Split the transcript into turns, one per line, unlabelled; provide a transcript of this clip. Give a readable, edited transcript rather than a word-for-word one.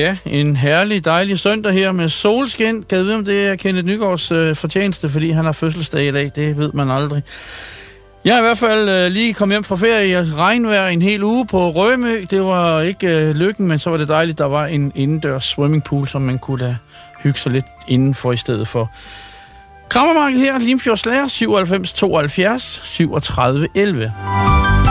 Ja, en herlig, dejlig søndag her med solskin. Kan jeg vide, om det er Kenneth Nygaards fortjeneste, fordi han har fødselsdag i dag? Det ved man aldrig. Jeg er i hvert fald lige kommet hjem fra ferie. Regnvejr en hel uge på Rømø. Det var ikke lykken, men så var det dejligt. Der var en indendørs swimmingpool, som man kunne da hygge sig lidt indenfor i stedet for. Krammermarkedet her, Limfjords Lager, 97 72 37 11.